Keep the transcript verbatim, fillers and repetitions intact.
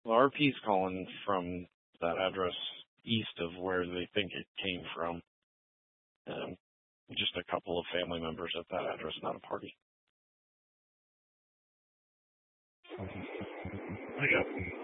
Well, R P's calling from that address east of where they think it came from. Um, just a couple of family members at that address, not a party. I got